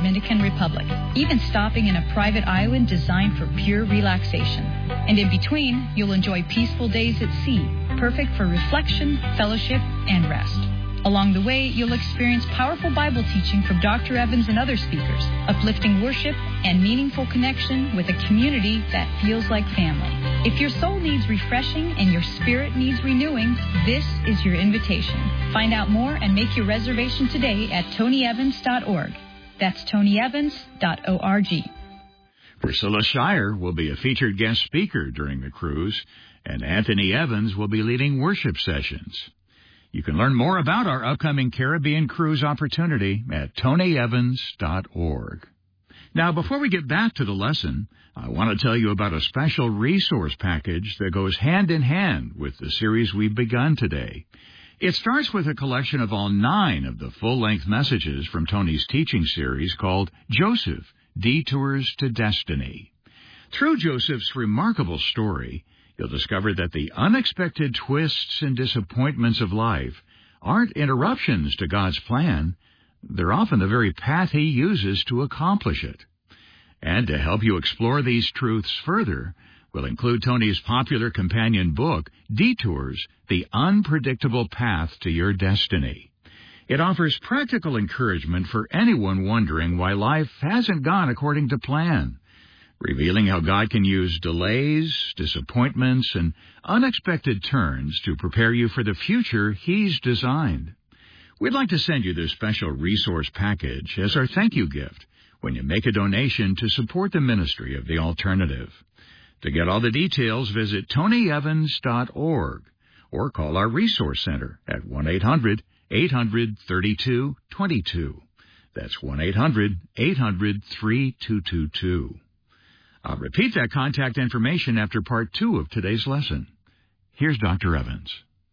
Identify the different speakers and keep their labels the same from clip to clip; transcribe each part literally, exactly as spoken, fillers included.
Speaker 1: Dominican Republic, even stopping in a private island designed for pure relaxation. And in between, you'll enjoy peaceful days at sea, perfect for reflection, fellowship, and rest. Along the way, you'll experience powerful Bible teaching from Doctor Evans and other speakers, uplifting worship, and meaningful connection with a community that feels like family. If your soul needs refreshing and your spirit needs renewing, this is your invitation. Find out more and make your reservation today at tony evans dot org. That's tony evans dot org.
Speaker 2: Priscilla Shirer will be a featured guest speaker during the cruise, and Anthony Evans will be leading worship sessions. You can learn more about our upcoming Caribbean cruise opportunity at tony evans dot org. Now, before we get back to the lesson, I want to tell you about a special resource package that goes hand in hand with the series we've begun today. It starts with a collection of all nine of the full-length messages from Tony's teaching series called Joseph, Detours to Destiny. Through Joseph's remarkable story, you'll discover that the unexpected twists and disappointments of life aren't interruptions to God's plan. They're often the very path He uses to accomplish it. And to help you explore these truths further, we'll include Tony's popular companion book, Detours, The Unpredictable Path to Your Destiny. It offers practical encouragement for anyone wondering why life hasn't gone according to plan, revealing how God can use delays, disappointments, and unexpected turns to prepare you for the future He's designed. We'd like to send you this special resource package as our thank you gift when you make a donation to support the ministry of The Alternative. To get all the details, visit tony evans dot org or call our Resource Center at one eight hundred eight hundred thirty-two twenty-two. That's one eight hundred eight hundred thirty-two twenty-two. I'll repeat that contact information after part two of today's lesson. Here's Doctor Evans.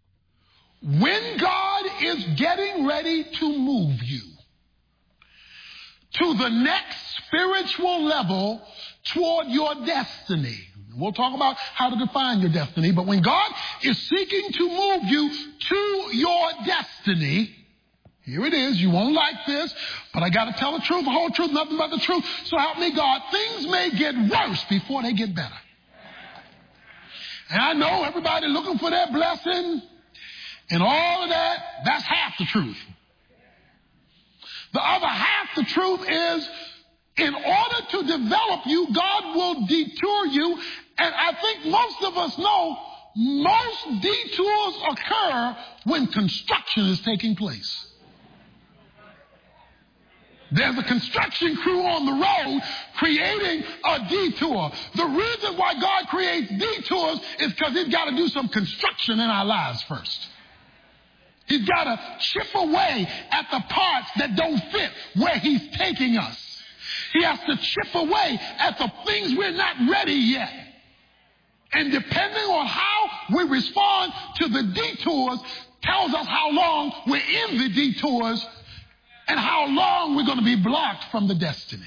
Speaker 3: When God is getting ready to move you to the next spiritual level toward your destiny, we'll talk about how to define your destiny, but when God is seeking to move you to your destiny, here it is. You won't like this, but I got to tell the truth, the whole truth, nothing but the truth. So help me God. Things may get worse before they get better. And I know everybody looking for their blessing and all of that. That's half the truth. The other half the truth is, in order to develop you, God will detour you. And I think most of us know most detours occur when construction is taking place. There's a construction crew on the road creating a detour. The reason why God creates detours is because He's got to do some construction in our lives first. He's got to chip away at the parts that don't fit where He's taking us. He has to chip away at the things we're not ready yet. And depending on how we respond to the detours tells us how long we're in the detours and how long we're going to be blocked from the destiny.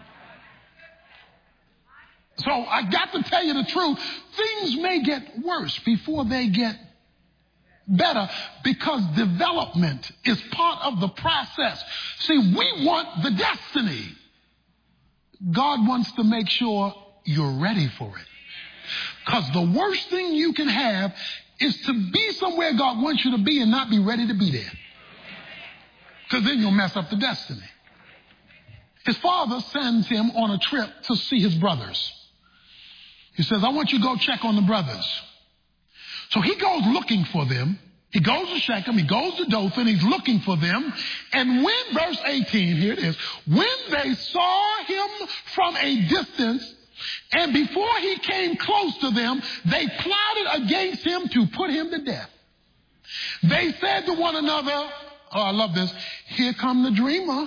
Speaker 3: So I got to tell you the truth. Things may get worse before they get better because development is part of the process. See, we want the destiny. God wants to make sure you're ready for it. Because the worst thing you can have is to be somewhere God wants you to be and not be ready to be there. Because then you'll mess up the destiny. His father sends him on a trip to see his brothers. He says, I want you to go check on the brothers. So he goes looking for them. He goes to Shechem. He goes to Dothan. He's looking for them. And when, verse eighteen, here it is, when they saw him from a distance, and before he came close to them, they plotted against him to put him to death. They said to one another, oh, I love this, here come the dreamer.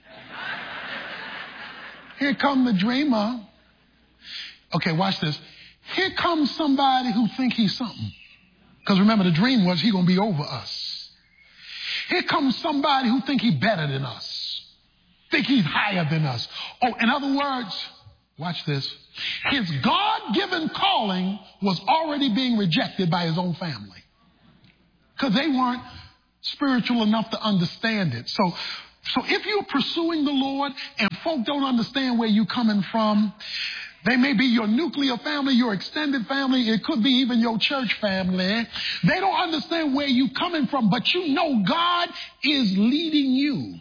Speaker 3: Here come the dreamer. Okay, watch this. Here comes somebody who think he's something. Because remember, the dream was he going to be over us. Here comes somebody who think he's better than us. Think he's higher than us. Oh, in other words, watch this. His God-given calling was already being rejected by his own family. Because they weren't spiritual enough to understand it. So So if you're pursuing the Lord and folk don't understand where you're coming from, they may be your nuclear family, your extended family. It could be even your church family. They don't understand where you're coming from, but you know God is leading you.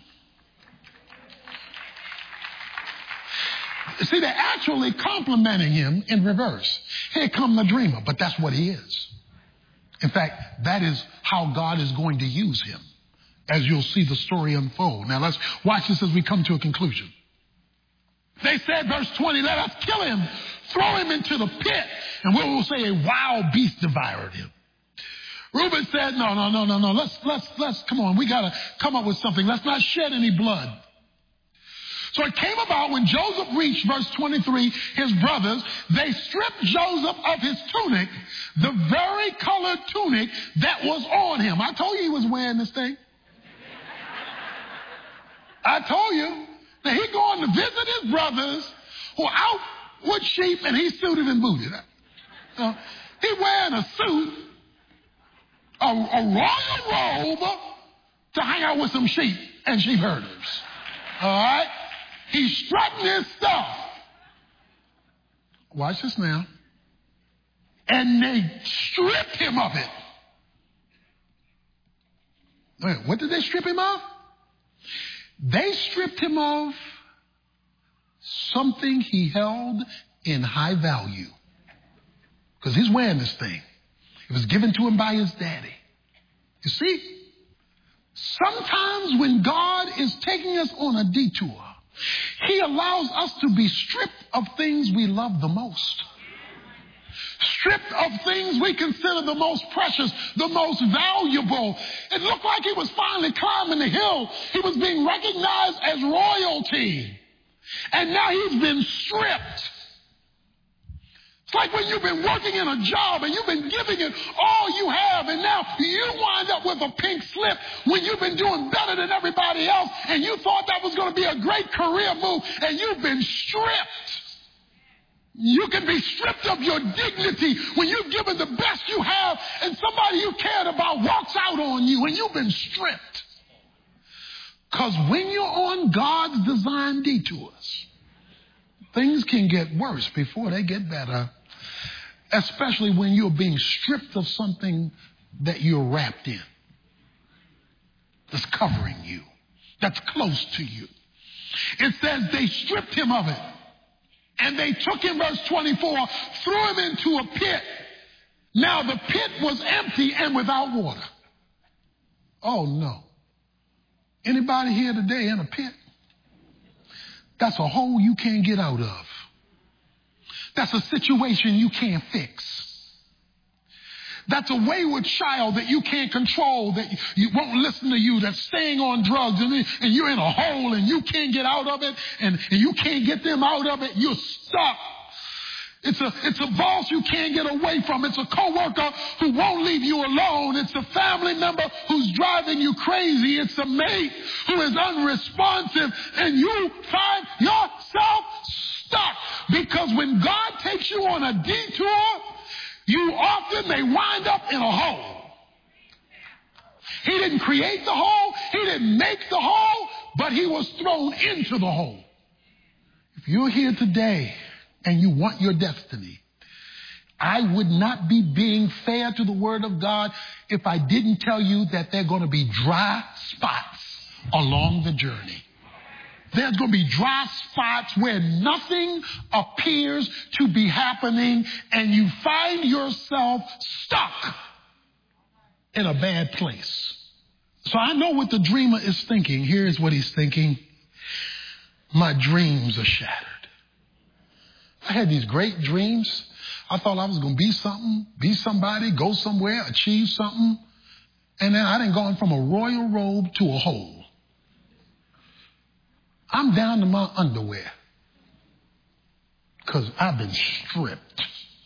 Speaker 3: See, they're actually complimenting him in reverse. Here come the dreamer, but that's what he is. In fact, that is how God is going to use him, as you'll see the story unfold. Now let's watch this as we come to a conclusion. They said, verse twenty, let us kill him, throw him into the pit, and we will say a wild beast devoured him. Reuben said, no, no, no, no, no, let's, let's, let's, come on, we gotta come up with something. Let's not shed any blood. So it came about when Joseph reached, verse twenty-three, his brothers, they stripped Joseph of his tunic, the very colored tunic that was on him. I told you he was wearing this thing. I told you that he going to visit his brothers who are out with sheep and he's suited and booted. Uh, he wearing a suit, a, a royal robe to hang out with some sheep and sheep herders. All right? He's strutting his stuff. Watch this now. And they stripped him of it. Wait, what did they strip him of? They stripped him of something he held in high value. Because he's wearing this thing. It was given to him by his daddy. You see, sometimes when God is taking us on a detour, he allows us to be stripped of things we love the most. Stripped of things we consider the most precious, the most valuable. It looked like he was finally climbing the hill. He was being recognized as royalty. And now he's been stripped. It's like when you've been working in a job and you've been giving it all you have, and now you wind up with a pink slip when you've been doing better than everybody else, and you thought that was going to be a great career move, and you've been stripped. You can be stripped of your dignity when you've given the best you have, and somebody you cared about walks out on you, and you've been stripped. Because when you're on God's design detours, things can get worse before they get better. Especially when you're being stripped of something that you're wrapped in, that's covering you, that's close to you. It says they stripped him of it. And they took him, verse twenty-four, threw him into a pit. Now the pit was empty and without water. Oh no. Anybody here today in a pit? That's a hole you can't get out of. That's a situation you can't fix. That's a wayward child that you can't control, that you won't listen to you, that's staying on drugs, and, and you're in a hole and you can't get out of it, and, and you can't get them out of it. You're stuck. It's a, it's a boss you can't get away from. It's a coworker who won't leave you alone. It's a family member who's driving you crazy. It's a mate who is unresponsive, and you find yourself stuck. Because when God takes you on a detour, you often may wind up in a hole. He didn't create the hole. He didn't make the hole, but he was thrown into the hole. If you're here today and you want your destiny, I would not be being fair to the word of God if I didn't tell you that there are going to be dry spots along the journey. There's going to be dry spots where nothing appears to be happening, and you find yourself stuck in a bad place. So I know what the dreamer is thinking. Here's what he's thinking. My dreams are shattered. I had these great dreams. I thought I was going to be something, be somebody, go somewhere, achieve something. And then I done gone from a royal robe to a hole. I'm down to my underwear because I've been stripped.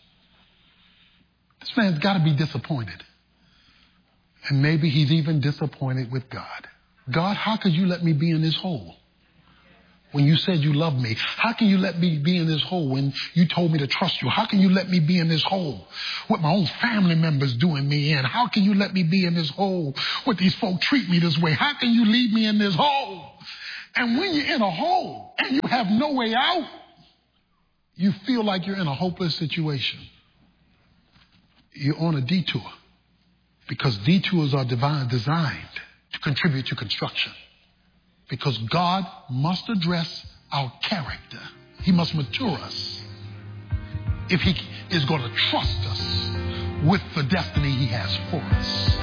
Speaker 3: This man's got to be disappointed. And maybe he's even disappointed with God. God, how could you let me be in this hole? when you said you loved me? How can you let me be in this hole when you told me to trust you? How can you let me be in this hole with my own family members doing me in? How can you let me be in this hole with these folk treat me this way? How can you leave me in this hole? And when you're in a hole and you have no way out, you feel like you're in a hopeless situation. You're on a detour, because detours are divine designed to contribute to construction. Because God must address our character. He must mature us if he is going to trust us with the destiny he has for us.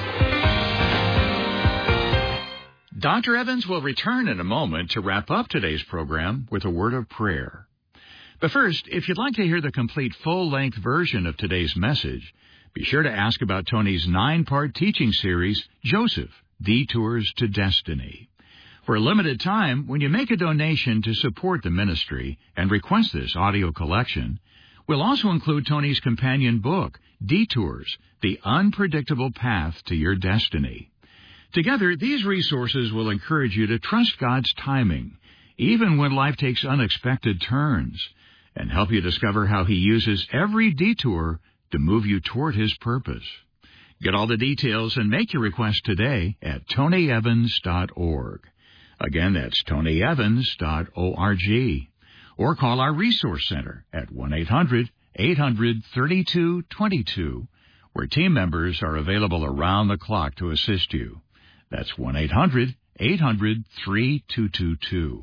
Speaker 2: Doctor Evans will return in a moment to wrap up today's program with a word of prayer. But first, if you'd like to hear the complete full-length version of today's message, be sure to ask about Tony's nine-part teaching series, Joseph, Detours to Destiny. For a limited time, when you make a donation to support the ministry and request this audio collection, we'll also include Tony's companion book, Detours, The Unpredictable Path to Your Destiny. Together, these resources will encourage you to trust God's timing, even when life takes unexpected turns, and help you discover how he uses every detour to move you toward his purpose. Get all the details and make your request today at tony evans dot org. Again, that's tony evans dot org. Or call our Resource Center at one eight hundred eight hundred thirty-two twenty-two, where team members are available around the clock to assist you. That's one eight hundred eight hundred thirty-two twenty-two.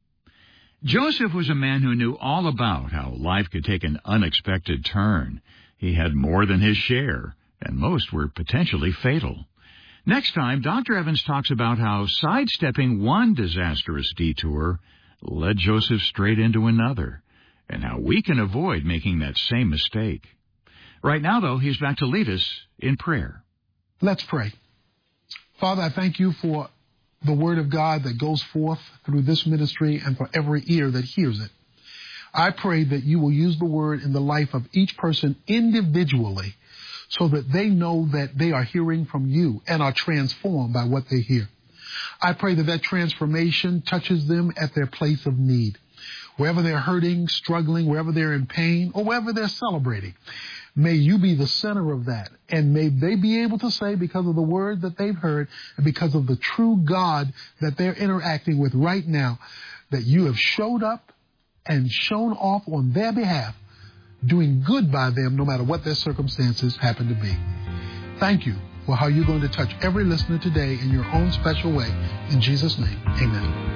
Speaker 2: Joseph was a man who knew all about how life could take an unexpected turn. He had more than his share, and most were potentially fatal. Next time, Doctor Evans talks about how sidestepping one disastrous detour led Joseph straight into another, and how we can avoid making that same mistake. Right now, though, he's back to lead us in prayer.
Speaker 3: Let's pray. Father, I thank you for the word of God that goes forth through this ministry and for every ear that hears it. I pray that you will use the word in the life of each person individually so that they know that they are hearing from you and are transformed by what they hear. I pray that that transformation touches them at their place of need. Wherever they're hurting, struggling, wherever they're in pain, or wherever they're celebrating, may you be the center of that. And may they be able to say, because of the word that they've heard and because of the true God that they're interacting with right now, that you have showed up and shown off on their behalf, doing good by them no matter what their circumstances happen to be. Thank you for how you're going to touch every listener today in your own special way. In Jesus' name, amen.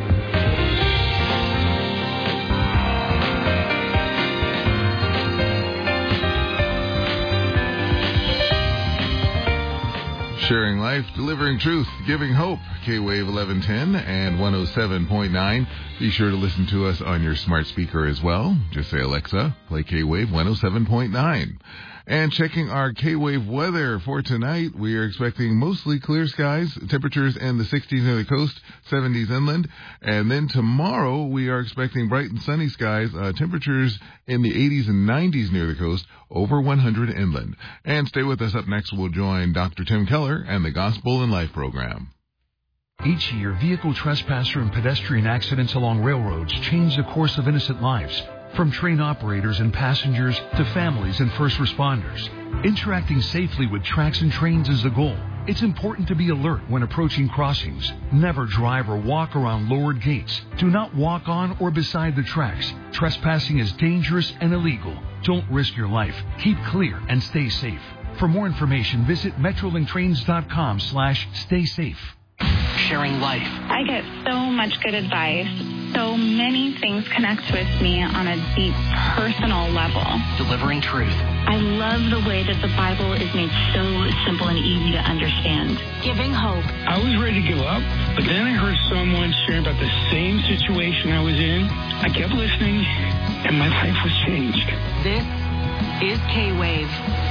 Speaker 4: Sharing life, delivering truth, giving hope. K-Wave eleven ten and one oh seven point nine. Be sure to listen to us on your smart speaker as well. Just say, Alexa, play K-Wave one oh seven point nine. And checking our K-Wave weather for tonight, we are expecting mostly clear skies, temperatures in the sixties near the coast, seventies inland. And then tomorrow, we are expecting bright and sunny skies, uh, temperatures in the eighties and nineties near the coast, over one hundred inland. And stay with us. Up next, we'll join Doctor Tim Keller and the Gospel in Life program.
Speaker 5: Each year, vehicle trespasser and pedestrian accidents along railroads change the course of innocent lives. From train operators and passengers to families and first responders. Interacting safely with tracks and trains is the goal. It's important to be alert when approaching crossings. Never drive or walk around lowered gates. Do not walk on or beside the tracks. Trespassing is dangerous and illegal. Don't risk your life. Keep clear and stay safe. For more information, visit metrolinktrains.com slash stay safe.
Speaker 6: Sharing life.
Speaker 7: I get so much good advice. So many things connect with me on a deep personal level.
Speaker 6: Delivering truth.
Speaker 8: I love the way that the Bible is made so simple and easy to understand. Giving hope.
Speaker 9: I was ready to give up, but then I heard someone sharing about the same situation I was in. I kept listening, and my life was changed.
Speaker 6: This is K-Wave.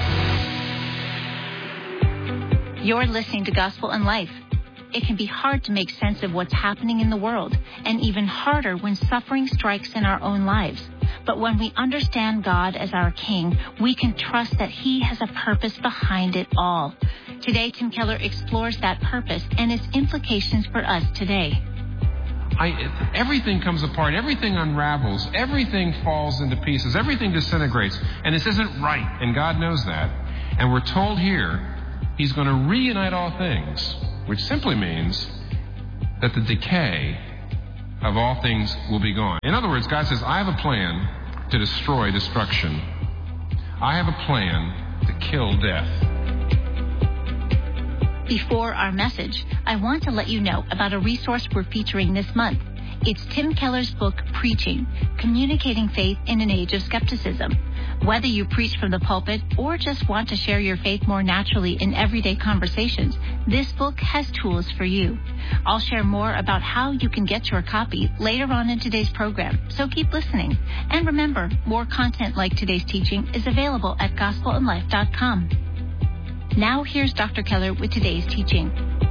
Speaker 10: You're listening to Gospel and Life. It can be hard to make sense of what's happening in the world, and even harder when suffering strikes in our own lives. But when we understand God as our King, we can trust that He has a purpose behind it all. Today, Tim Keller explores that purpose and its implications for us today.
Speaker 11: I, everything comes apart. Everything unravels. Everything falls into pieces. Everything disintegrates. And this isn't right. And God knows that. And we're told here He's going to reunite all things, which simply means that the decay of all things will be gone. In other words, God says, I have a plan to destroy destruction. I have a plan to kill death.
Speaker 10: Before our message, I want to let you know about a resource we're featuring this month. It's Tim Keller's book, Preaching, Communicating Faith in an Age of Skepticism. Whether you preach from the pulpit or just want to share your faith more naturally in everyday conversations, this book has tools for you. I'll share more about how you can get your copy later on in today's program, so keep listening. And remember, more content like today's teaching is available at gospel and life dot com. Now here's Doctor Keller with today's teaching.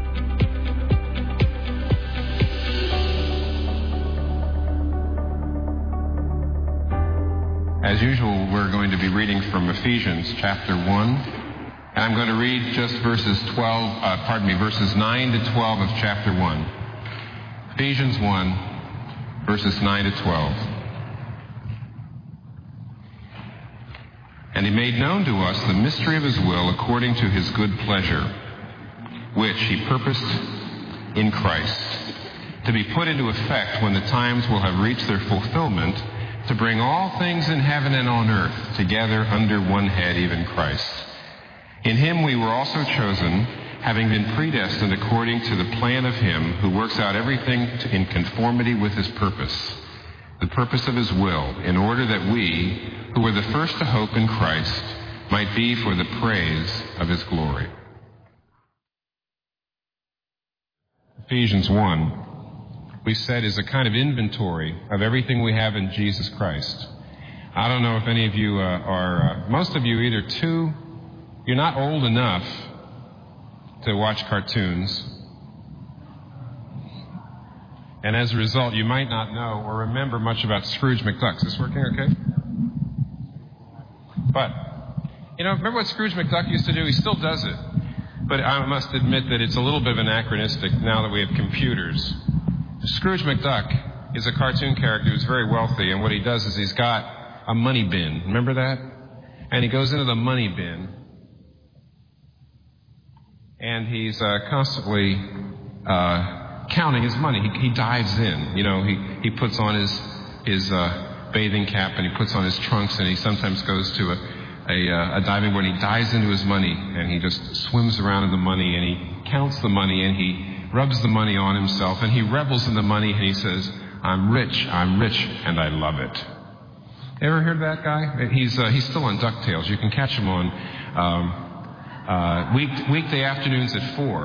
Speaker 11: As usual, we're going to be reading from Ephesians chapter one. And I'm going to read just verses twelve, uh, pardon me, verses nine to twelve of chapter one. Ephesians one, verses nine to twelve. And He made known to us the mystery of His will according to His good pleasure, which He purposed in Christ, to be put into effect when the times will have reached their fulfillment, to bring all things in heaven and on earth together under one head, even Christ. In Him we were also chosen, having been predestined according to the plan of Him who works out everything in conformity with His purpose, the purpose of His will, in order that we, who were the first to hope in Christ, might be for the praise of His glory. Ephesians one, we said, is a kind of inventory of everything we have in Jesus Christ. I don't know if any of you uh, are, uh, most of you either too, you're not old enough to watch cartoons, and as a result, you might not know or remember much about Scrooge McDuck. Is this working okay? But, you know, remember what Scrooge McDuck used to do? He still does it. But I must admit that it's a little bit of anachronistic now that we have computers. Scrooge McDuck is a cartoon character who's very wealthy, and what he does is he's got a money bin. Remember that? And he goes into the money bin, and he's uh, constantly uh, counting his money. He, he dives in. You know, he, he puts on his his uh, bathing cap, and he puts on his trunks, and he sometimes goes to a, a, a diving board, and he dives into his money, and he just swims around in the money, and he counts the money, and he rubs the money on himself, and he revels in the money, and he says, I'm rich, I'm rich, and I love it. Ever heard that guy? He's uh, he's still on DuckTales. You can catch him on um, uh, week, weekday afternoons at four.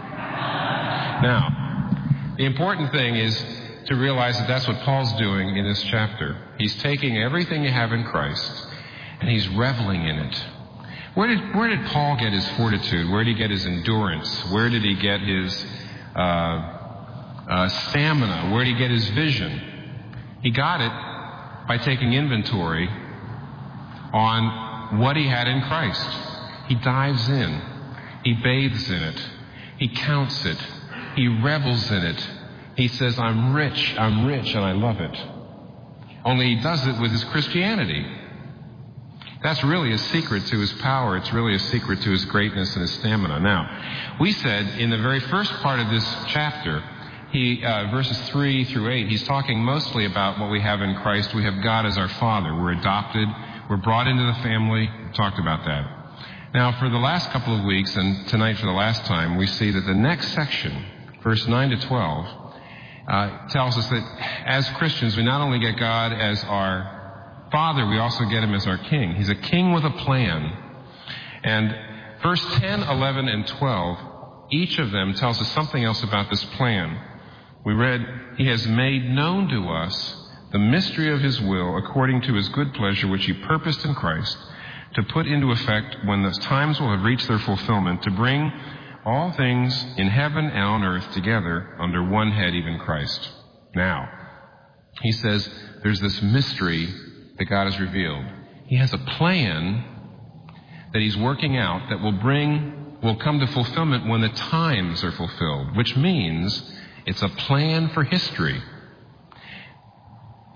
Speaker 11: Now, the important thing is to realize that that's what Paul's doing in this chapter. He's taking everything you have in Christ, and he's reveling in it. Where did where did Paul get his fortitude? Where did he get his endurance? Where did he get his uh, uh, stamina? Where did he get his vision? He got it by taking inventory on what he had in Christ. He dives in. He bathes in it. He counts it. He revels in it. He says, I'm rich, I'm rich, and I love it. Only he does it with his Christianity. That's really a secret to his power. It's really a secret to his greatness and his stamina. Now, we said in the very first part of this chapter, he uh, verses three through eight, he's talking mostly about what we have in Christ. We have God as our Father. We're adopted. We're brought into the family. We talked about that. Now, for the last couple of weeks, and tonight for the last time, we see that the next section, verse nine to twelve, uh, tells us that as Christians, we not only get God as our Father, we also get Him as our King. He's a King with a plan. And verse ten, eleven, and twelve, each of them tells us something else about this plan. We read, He has made known to us the mystery of His will according to His good pleasure, which He purposed in Christ, to put into effect when the times will have reached their fulfillment, to bring all things in heaven and on earth together under one head, even Christ. Now, he says there's this mystery that God has revealed. He has a plan that He's working out that will bring, will come to fulfillment when the times are fulfilled, which means it's a plan for history.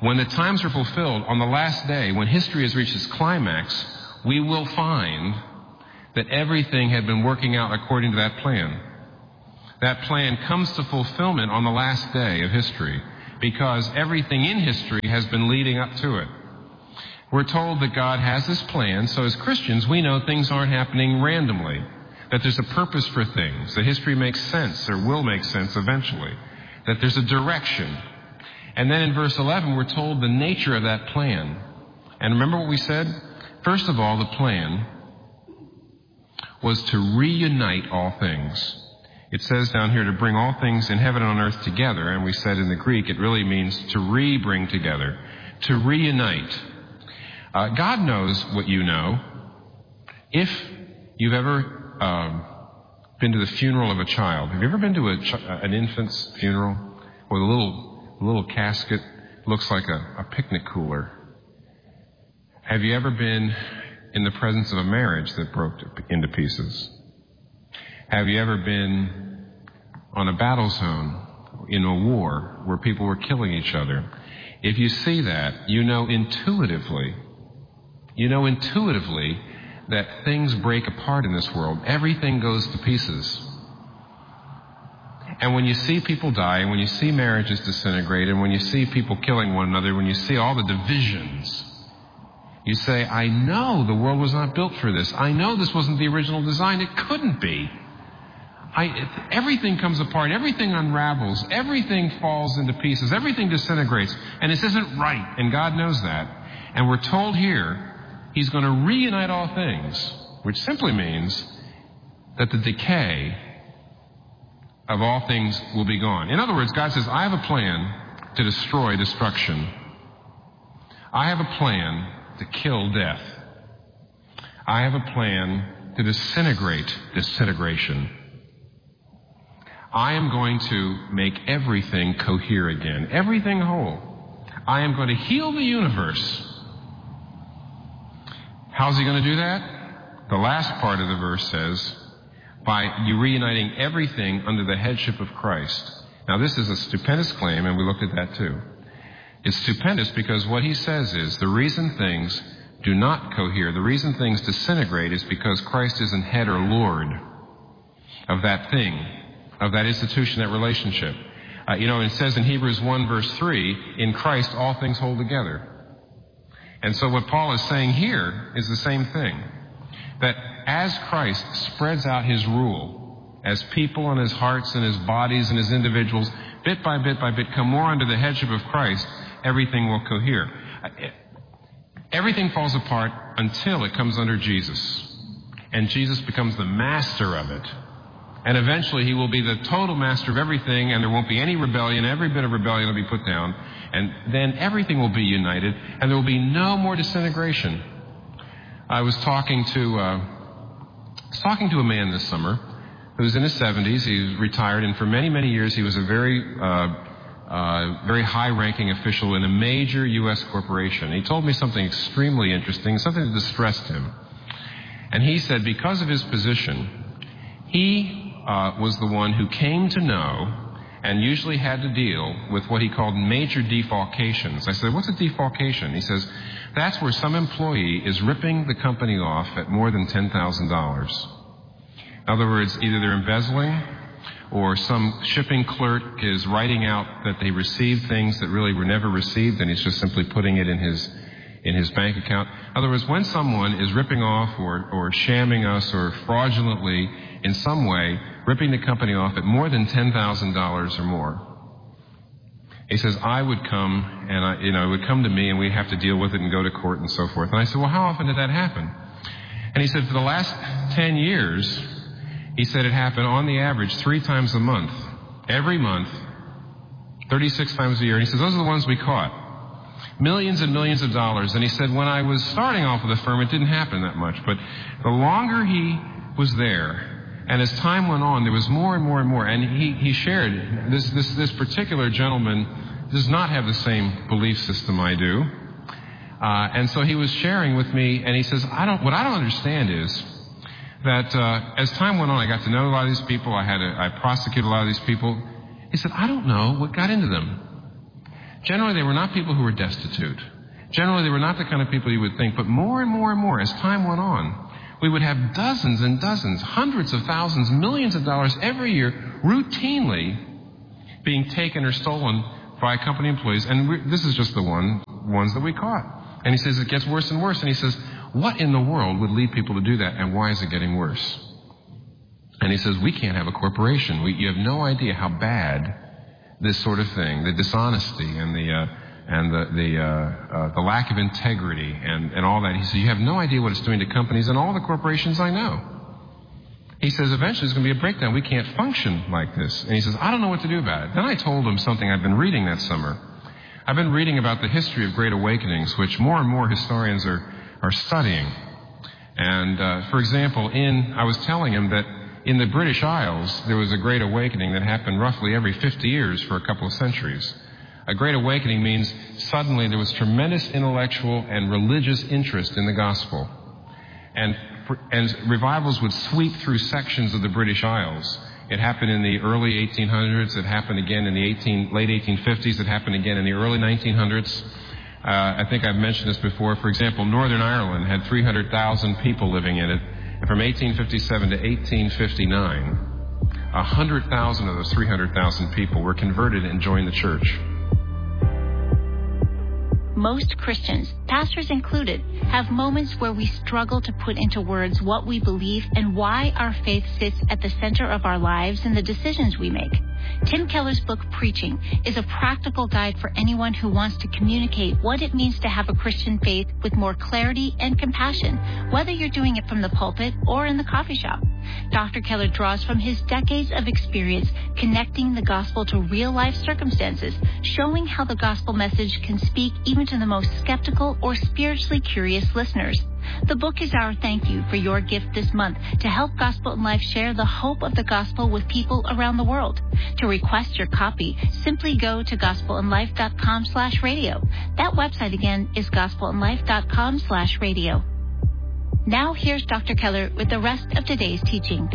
Speaker 11: when the times are fulfilled, on the last day, when history has reached its climax, we will find that everything had been working out according to that plan. That plan comes to fulfillment on the last day of history because everything in history has been leading up to it. We're told that God has this plan, so as Christians, we know things aren't happening randomly, that there's a purpose for things, that history makes sense or will make sense eventually, that there's a direction. And then in verse eleven, we're told the nature of that plan. And remember what we said? First of all, the plan was to reunite all things. It says down here to bring all things in heaven and on earth together, and we said in the Greek it really means to re-bring together, to reunite. Uh, God knows what you know. If you've ever um, been to the funeral of a child, have you ever been to a ch- an infant's funeral where the little little casket looks like a, a picnic cooler? Have you ever been in the presence of a marriage that broke to, into pieces? Have you ever been on a battle zone in a war where people were killing each other? If you see that, you know intuitively, you know intuitively that things break apart in this world. Everything goes to pieces. And when you see people die, and when you see marriages disintegrate, and when you see people killing one another, when you see all the divisions, you say, I know the world was not built for this. I know this wasn't the original design. It couldn't be. I, it, everything comes apart. Everything unravels. Everything falls into pieces. Everything disintegrates. And this isn't right. And God knows that. And we're told here He's going to reunite all things, which simply means that the decay of all things will be gone. In other words, God says, I have a plan to destroy destruction. I have a plan to kill death. I have a plan to disintegrate disintegration. I am going to make everything cohere again, everything whole. I am going to heal the universe. How's He going to do that? The last part of the verse says, by you reuniting everything under the headship of Christ. Now, this is a stupendous claim, and we looked at that too. It's stupendous because what he says is the reason things do not cohere, the reason things disintegrate is because Christ isn't head or Lord of that thing, of that institution, that relationship. Uh, you know, it says in Hebrews one verse three, in Christ all things hold together. And so what Paul is saying here is the same thing. That as Christ spreads out His rule, as people and His hearts and His bodies and His individuals, bit by bit by bit, come more under the headship of Christ, everything will cohere. Everything falls apart until it comes under Jesus. And Jesus becomes the master of it. And eventually He will be the total master of everything, and there won't be any rebellion. Every bit of rebellion will be put down. And then everything will be united, and there will be no more disintegration. I was talking to, uh, I was talking to a man this summer who was in his seventies. He was retired, and for many, many years he was a very, uh, uh, very high-ranking official in a major U S corporation. He told me something extremely interesting, something that distressed him. And he said because of his position, he uh, was the one who came to know and usually had to deal with what he called major defalcations. I said, what's a defalcation? He says, that's where some employee is ripping the company off at more than ten thousand dollars. In other words, either they're embezzling or some shipping clerk is writing out that they received things that really were never received, and he's just simply putting it in his in his bank account. In other words, when someone is ripping off or, or shamming us or fraudulently in some way ripping the company off at more than ten thousand dollars or more, he says, I would come and I, you know, it would come to me and we'd have to deal with it and go to court and so forth. And I said, well, how often did that happen? And he said, for the last ten years, he said it happened on the average three times a month, every month, thirty-six times a year. And he says, those are the ones we caught. Millions and millions of dollars. And he said, when I was starting off with the firm, it didn't happen that much. But the longer he was there, and as time went on, there was more and more and more. And he, he shared, this, this, this particular gentleman does not have the same belief system I do. Uh, and so he was sharing with me, and he says, I don't, what I don't understand is that uh, as time went on, I got to know a lot of these people. I had to, I prosecuted a lot of these people. He said, I don't know what got into them. Generally, they were not people who were destitute. Generally, they were not the kind of people you would think. But more and more and more, as time went on, we would have dozens and dozens, hundreds of thousands, millions of dollars every year routinely being taken or stolen by company employees. And we, this is just the one ones that we caught. And he says it gets worse and worse. And he says, what in the world would lead people to do that? And why is it getting worse? And he says, we can't have a corporation. We, you have no idea how bad this sort of thing, the dishonesty and the uh, and the the, uh, uh, the lack of integrity and, and all that. He says, you have no idea what it's doing to companies and all the corporations I know. He says, eventually there's going to be a breakdown. We can't function like this. And he says, I don't know what to do about it. Then I told him something I've been reading that summer. I've been reading about the history of Great Awakenings, which more and more historians are, are studying. And, uh, for example, in I was telling him that in the British Isles, there was a Great Awakening that happened roughly every fifty years for a couple of centuries. A Great Awakening means suddenly there was tremendous intellectual and religious interest in the gospel. And, and revivals would sweep through sections of the British Isles. It happened in the early eighteen hundreds. It happened again in the eighteen, late eighteen fifties. It happened again in the early nineteen hundreds. Uh, I think I've mentioned this before. For example, Northern Ireland had three hundred thousand people living in it. And from eighteen fifty-seven to eighteen fifty-nine, one hundred thousand of those three hundred thousand people were converted and joined the church.
Speaker 10: Most Christians, pastors included, have moments where we struggle to put into words what we believe and why our faith sits at the center of our lives and the decisions we make. Tim Keller's book, Preaching, is a practical guide for anyone who wants to communicate what it means to have a Christian faith with more clarity and compassion, whether you're doing it from the pulpit or in the coffee shop. Doctor Keller draws from his decades of experience connecting the gospel to real-life circumstances, showing how the gospel message can speak even to the most skeptical or spiritually curious listeners. The book is our thank you for your gift this month to help Gospel in Life share the hope of the gospel with people around the world. To request your copy, simply go to gospelinlife.com slash radio. That website again is gospelinlife.com slash radio. Now here's Doctor Keller with the rest of today's teaching.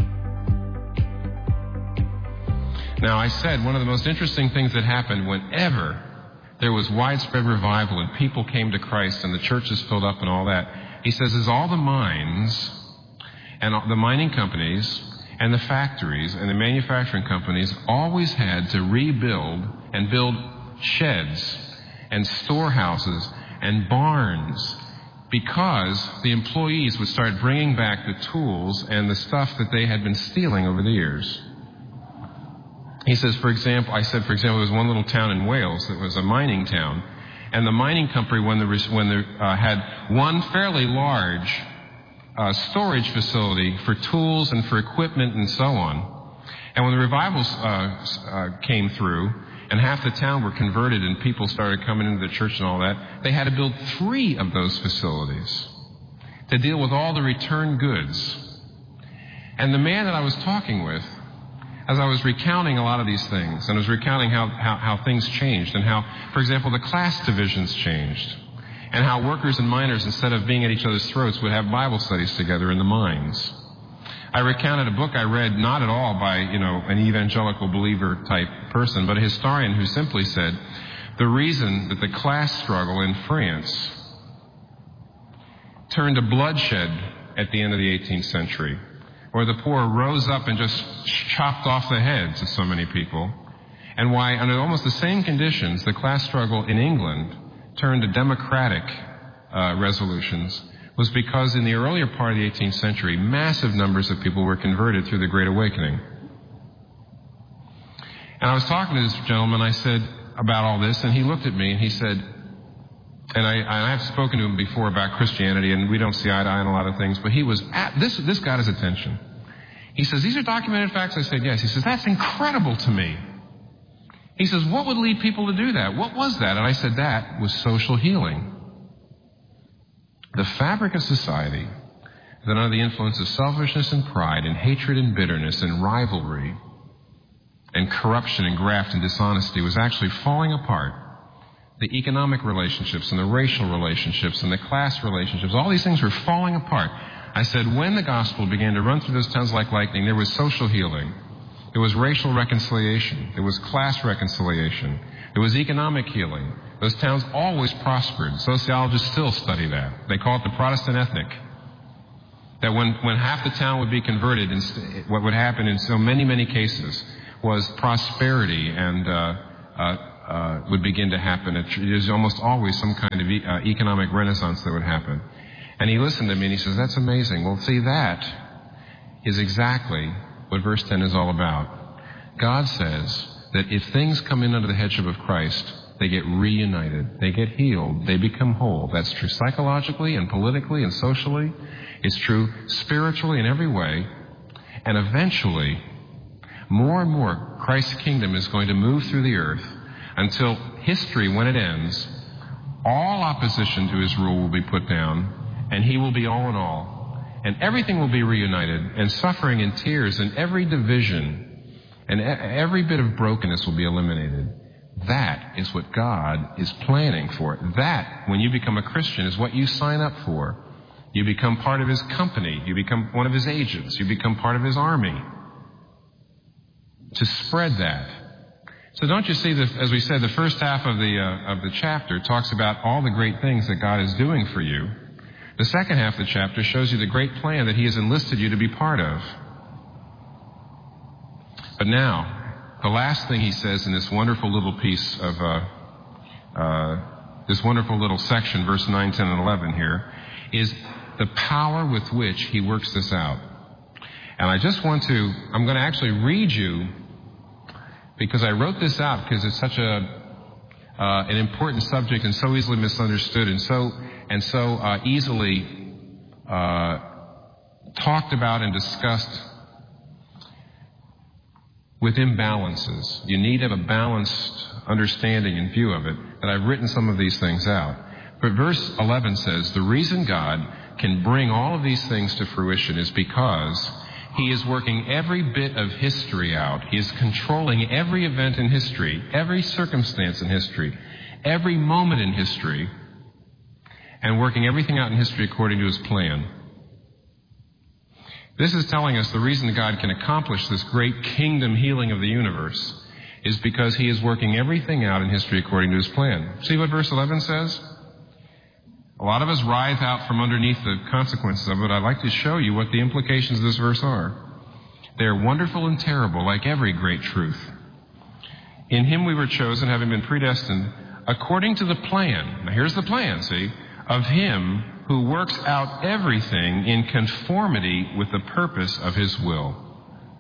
Speaker 11: Now, I said one of the most interesting things that happened whenever there was widespread revival and people came to Christ and the churches filled up and all that, he says, is all the mines and the mining companies and the factories and the manufacturing companies always had to rebuild and build sheds and storehouses and barns because the employees would start bringing back the tools and the stuff that they had been stealing over the years. He says, for example, I said, for example, there was one little town in Wales that was a mining town. And the mining company, when they when they uh, had one fairly large uh, storage facility for tools and for equipment and so on, and when the revivals uh, uh, came through and half the town were converted and people started coming into the church and all that, they had to build three of those facilities to deal with all the return goods. And the man that I was talking with, as I was recounting a lot of these things, and I was recounting how, how, how things changed, and how, for example, the class divisions changed, and how workers and miners, instead of being at each other's throats, would have Bible studies together in the mines. I recounted a book I read, not at all by, you know, an evangelical believer type person, but a historian who simply said, the reason that the class struggle in France turned to bloodshed at the end of the eighteenth century, where the poor rose up and just chopped off the heads of so many people, and why, under almost the same conditions, the class struggle in England turned to democratic uh, resolutions, was because in the earlier part of the eighteenth century, massive numbers of people were converted through the Great Awakening. And I was talking to this gentleman, I said, about all this, and he looked at me and he said, and I, I have spoken to him before about Christianity, and we don't see eye to eye on a lot of things, but he was at, this, this got his attention. He says, these are documented facts? I said, yes. He says, that's incredible to me. He says, what would lead people to do that? What was that? And I said, that was social healing. The fabric of society that under the influence of selfishness and pride and hatred and bitterness and rivalry and corruption and graft and dishonesty was actually falling apart. The economic relationships and the racial relationships and the class relationships, all these things were falling apart. I said, when the gospel began to run through those towns like lightning, there was social healing. There was racial reconciliation. There was class reconciliation. There was economic healing. Those towns always prospered. Sociologists still study that. They call it the Protestant ethic. That when, when half the town would be converted, and what would happen in so many, many cases was prosperity and uh, uh, uh, would begin to happen. There's almost always some kind of e- uh, economic renaissance that would happen. And he listened to me and he says, that's amazing. Well, see, that is exactly what verse ten is all about. God says that if things come in under the headship of Christ, they get reunited, they get healed, they become whole. That's true psychologically and politically and socially. It's true spiritually in every way. And eventually, more and more, Christ's kingdom is going to move through the earth until history, when it ends, all opposition to his rule will be put down, and he will be all in all. And everything will be reunited, and suffering and tears and every division and every bit of brokenness will be eliminated. That is what God is planning for. That, when you become a Christian, is what you sign up for. You become part of his company. You become one of his agents. You become part of his army to spread that. So don't you see, that, as we said, the first half of the uh, of the chapter talks about all the great things that God is doing for you. The second half of the chapter shows you the great plan that he has enlisted you to be part of. But now, the last thing he says in this wonderful little piece of, uh, uh, this wonderful little section, verse nine, ten, and eleven here, is the power with which he works this out. And I just want to, I'm going to actually read you, because I wrote this out because it's such a, uh, an important subject and so easily misunderstood and so, and so uh, easily uh, talked about and discussed with imbalances. You need to have a balanced understanding and view of it, that I've written some of these things out. But verse eleven says, the reason God can bring all of these things to fruition is because he is working every bit of history out. He is controlling every event in history, every circumstance in history, every moment in history, and working everything out in history according to his plan. This is telling us the reason God can accomplish this great kingdom healing of the universe is because he is working everything out in history according to his plan. See what verse eleven says? A lot of us writhe out from underneath the consequences of it. I'd like to show you what the implications of this verse are. They are wonderful and terrible, like every great truth. In him we were chosen, having been predestined, according to the plan. Now here's the plan, see? Of him who works out everything in conformity with the purpose of his will.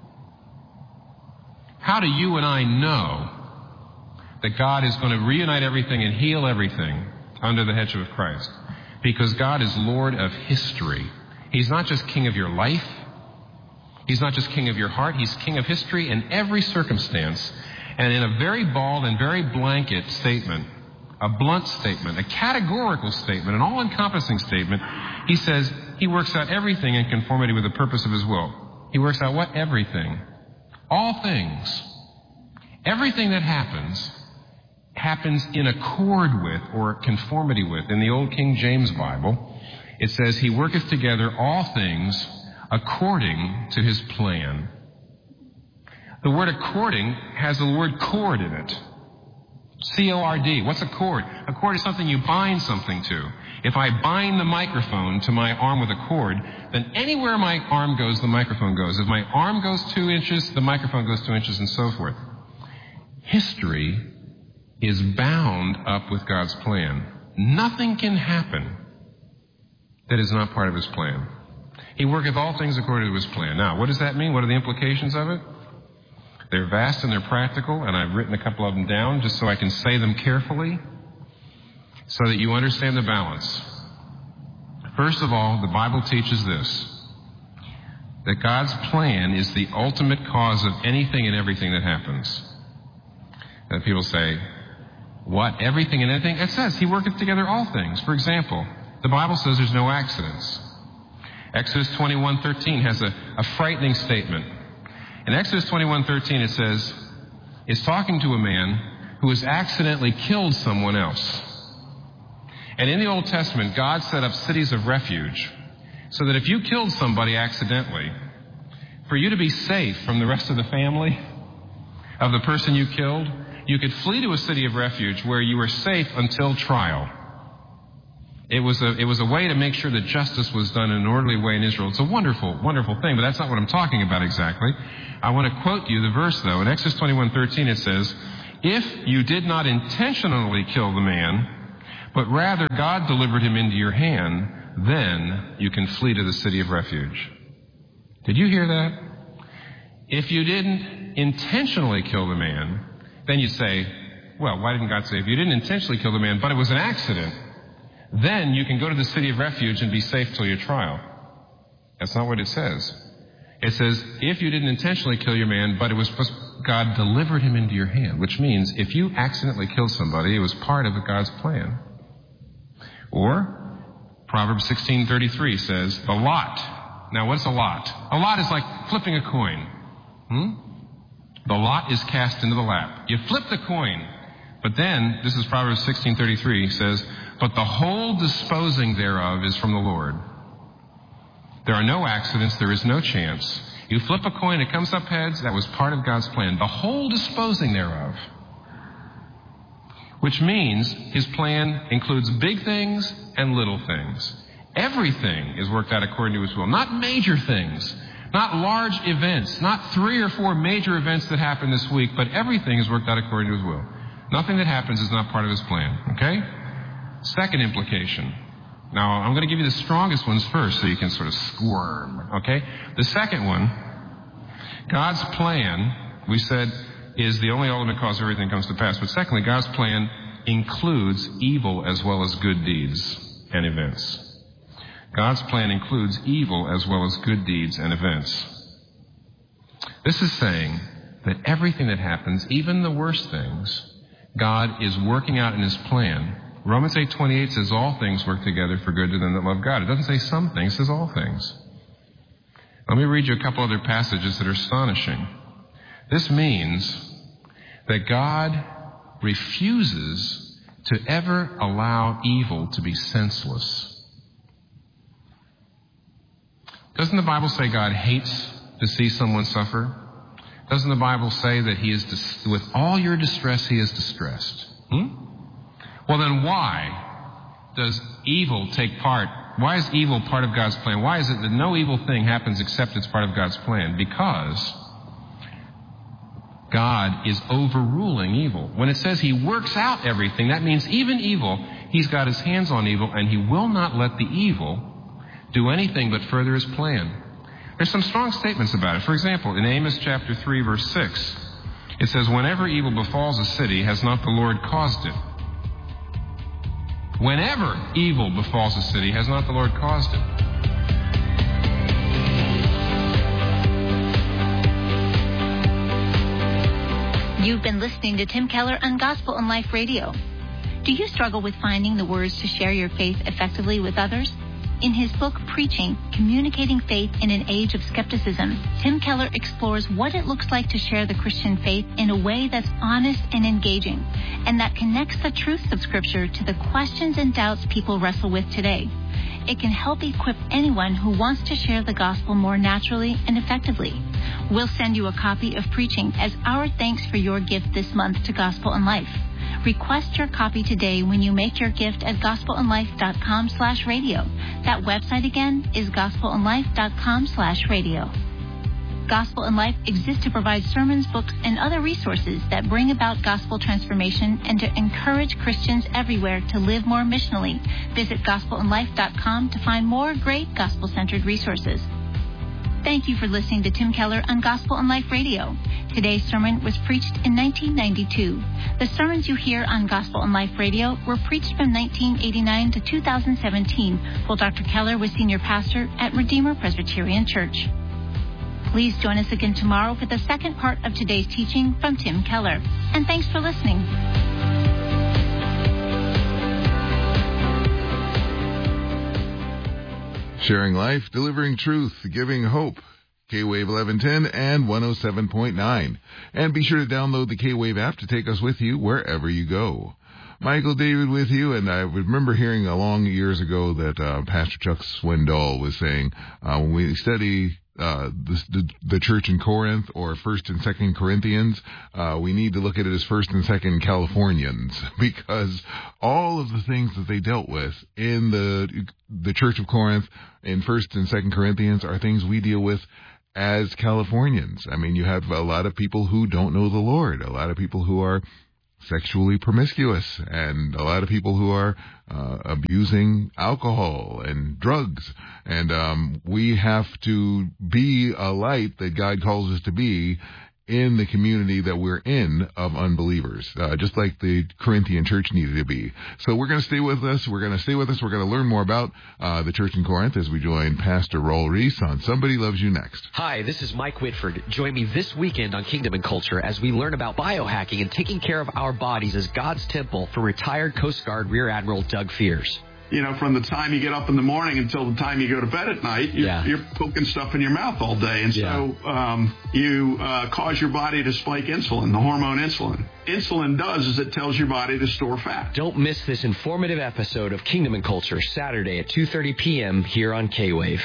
Speaker 11: How do you and I know that God is going to reunite everything and heal everything under the headship of Christ? Because God is Lord of history. He's not just king of your life. He's not just king of your heart. He's king of history in every circumstance. And in a very bald and very blanket statement, a blunt statement, a categorical statement, an all-encompassing statement, he says he works out everything in conformity with the purpose of his will. He works out what? Everything. All things. Everything that happens happens in accord with or conformity with. In the old King James Bible, it says he worketh together all things according to his plan. The word according has the word cord in it. C O R D. What's a cord? A cord is something you bind something to. If I bind the microphone to my arm with a cord, then anywhere my arm goes, the microphone goes. If my arm goes two inches, the microphone goes two inches, and so forth. History is bound up with God's plan. Nothing can happen that is not part of his plan. He worketh all things according to his plan. Now, what does that mean? What are the implications of it? They're vast and they're practical, and I've written a couple of them down just so I can say them carefully so that you understand the balance. First of all, the Bible teaches this, that God's plan is the ultimate cause of anything and everything that happens. And people say, what? Everything and anything? It says he worketh together all things. For example, the Bible says there's no accidents. Exodus twenty-one thirteen has a, a frightening statement. In Exodus twenty-one thirteen it says, it's talking to a man who has accidentally killed someone else. And in the Old Testament, God set up cities of refuge so that if you killed somebody accidentally, For you to be safe from the rest of the family of the person you killed, you could flee to a city of refuge where you were safe until trial. It was a, it was a way to make sure that justice was done in an orderly way in Israel. It's a wonderful, wonderful thing, but that's not what I'm talking about exactly. I want to quote you the verse, though. In Exodus twenty-one thirteen, it says, if you did not intentionally kill the man, but rather God delivered him into your hand, then you can flee to the city of refuge. Did you hear that? If you didn't intentionally kill the man, then you'd say, well, why didn't God say, if you didn't intentionally kill the man, but it was an accident, then you can go to the city of refuge and be safe till your trial. That's not what it says. It says, if you didn't intentionally kill your man, but it was God delivered him into your hand, which means if you accidentally killed somebody, it was part of God's plan. Or Proverbs sixteen thirty-three says, the lot. Now, what's a lot? A lot is like flipping a coin. Hmm? The lot is cast into the lap. You flip the coin, but then, this is Proverbs sixteen thirty-three, says, but the whole disposing thereof is from the Lord. There are no accidents. There is no chance. You flip a coin, it comes up heads. That was part of God's plan. The whole disposing thereof. Which means his plan includes big things and little things. Everything is worked out according to his will. Not major things. Not large events. Not three or four major events that happen this week, but everything is worked out according to his will. Nothing that happens is not part of his plan. Okay? Second implication. Now, I'm going to give you the strongest ones first so you can sort of squirm. Okay? The second one, God's plan, we said, is the only ultimate cause of everything comes to pass. But secondly, God's plan includes evil as well as good deeds and events. God's plan includes evil as well as good deeds and events. This is saying that everything that happens, even the worst things, God is working out in his plan. Romans eight twenty-eight says all things work together for good to them that love God. It doesn't say some things, it says all things. Let me read you a couple other passages that are astonishing. This means that God refuses to ever allow evil to be senseless. Doesn't the Bible say God hates to see someone suffer? Doesn't the Bible say that he is, dis- with all your distress, he is distressed? Hmm? Well, then why does evil take part? Why is evil part of God's plan? Why is it that no evil thing happens except it's part of God's plan? Because God is overruling evil. When it says he works out everything, that means even evil, he's got his hands on evil, and he will not let the evil do anything but further his plan. There's some strong statements about it. For example, in Amos chapter three, verse six, it says, whenever evil befalls a city, has not the Lord caused it? Whenever evil befalls a city, has not the Lord caused it?
Speaker 10: You've been listening to Tim Keller on Gospel and Life Radio. Do you struggle with finding the words to share your faith effectively with others? In his book, Preaching, Communicating Faith in an Age of Skepticism, Tim Keller explores what it looks like to share the Christian faith in a way that's honest and engaging, and that connects the truths of Scripture to the questions and doubts people wrestle with today. It can help equip anyone who wants to share the gospel more naturally and effectively. We'll send you a copy of Preaching as our thanks for your gift this month to Gospel and Life. Request your copy today when you make your gift at gospelandlife.com slash radio. That website again is gospelandlife.com slash radio. Gospel and Life exists to provide sermons, books, and other resources that bring about gospel transformation and to encourage Christians everywhere to live more missionally. Visit gospel and life dot com to find more great gospel-centered resources. Thank you for listening to Tim Keller on Gospel and Life Radio. Today's sermon was preached in nineteen ninety-two. The sermons you hear on Gospel and Life Radio were preached from nineteen eighty-nine to two thousand seventeen, while Doctor Keller was senior pastor at Redeemer Presbyterian Church. Please join us again tomorrow for the second part of today's teaching from Tim Keller. And thanks for listening.
Speaker 4: Sharing life, delivering truth, giving hope. K-Wave eleven ten and one oh seven point nine. And be sure to download the K-Wave app to take us with you wherever you go. Michael David with you, and I remember hearing a long years ago that uh, Pastor Chuck Swindoll was saying, uh, when we study uh, the, the, the church in Corinth or First and Second Corinthians. Uh, we need to look at it as First and Second Californians, because all of the things that they dealt with in the the Church of Corinth in First and Second Corinthians are things we deal with as Californians. I mean, you have a lot of people who don't know the Lord, a lot of people who are sexually promiscuous, and a lot of people who are uh, abusing alcohol and drugs. And um, we have to be a light that God calls us to be in the community that we're in of unbelievers, uh, just like the Corinthian church needed to be. So we're going to stay with us. We're going to stay with us. We're going to learn more about uh, the church in Corinth as we join Pastor Raul Reese on Somebody Loves You Next.
Speaker 12: Hi, this is Mike Whitford. Join me this weekend on Kingdom and Culture as we learn about biohacking and taking care of our bodies as God's temple from retired Coast Guard Rear Admiral Doug Fears.
Speaker 13: You know, from the time you get up in the morning until the time you go to bed at night, you're,
Speaker 12: yeah.
Speaker 13: you're poking stuff in your mouth all day. And
Speaker 12: yeah.
Speaker 13: so um, you uh, cause your body to spike insulin, the hormone insulin. Insulin does is it tells your body to store fat.
Speaker 12: Don't miss this informative episode of Kingdom and Culture, Saturday at two thirty p.m. here on K-Wave.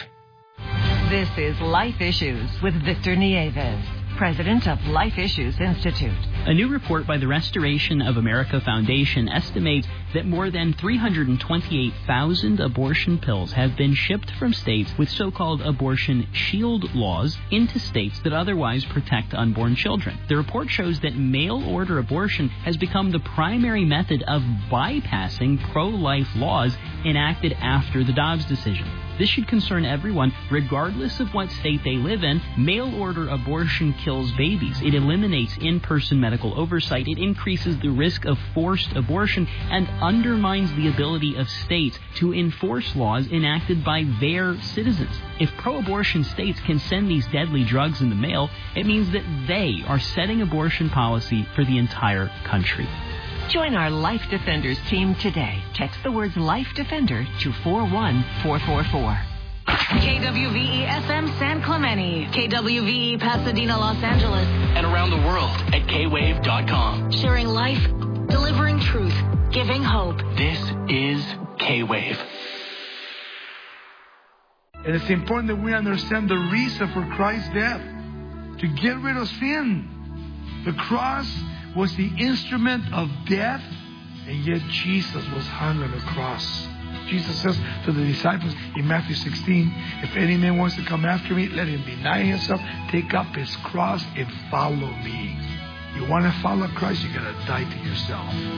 Speaker 14: This is Life Issues with Victor Nieves, president of Life Issues Institute.
Speaker 15: A new report by the Restoration of America Foundation estimates that more than three hundred twenty-eight thousand abortion pills have been shipped from states with so-called abortion shield laws into states that otherwise protect unborn children. The report shows that mail-order abortion has become the primary method of bypassing pro-life laws enacted after the Dobbs decision. This should concern everyone, regardless of what state they live in. Mail-order abortion kills babies. It eliminates in-person medical oversight. It increases the risk of forced abortion and undermines the ability of states to enforce laws enacted by their citizens. If pro-abortion states can send these deadly drugs in the mail, it means that they are setting abortion policy for the entire country.
Speaker 14: Join our Life Defenders team today. Text the words Life Defender to four one four four four.
Speaker 6: K W V E F M San Clemente, K W V E Pasadena, Los Angeles,
Speaker 16: and around the world at K wave dot com.
Speaker 6: Sharing life, delivering truth, giving hope.
Speaker 16: This is K-Wave.
Speaker 17: And it's important that we understand the reason for Christ's death, to get rid of sin. The cross was the instrument of death, and yet Jesus was hung on the cross. Jesus says to the disciples in Matthew sixteen, if any man wants to come after me, let him deny himself, take up his cross, and follow me. You want to follow Christ, you got to die to yourself.